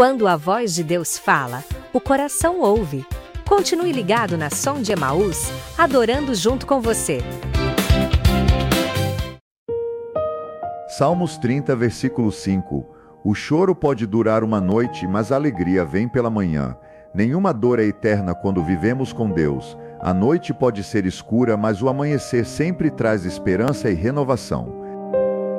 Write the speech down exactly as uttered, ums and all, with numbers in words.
Quando a voz de Deus fala, o coração ouve. Continue ligado na Som de Emaús, adorando junto com você. Salmos trinta, versículo cinco. O choro pode durar uma noite, mas a alegria vem pela manhã. Nenhuma dor é eterna quando vivemos com Deus. A noite pode ser escura, mas o amanhecer sempre traz esperança e renovação.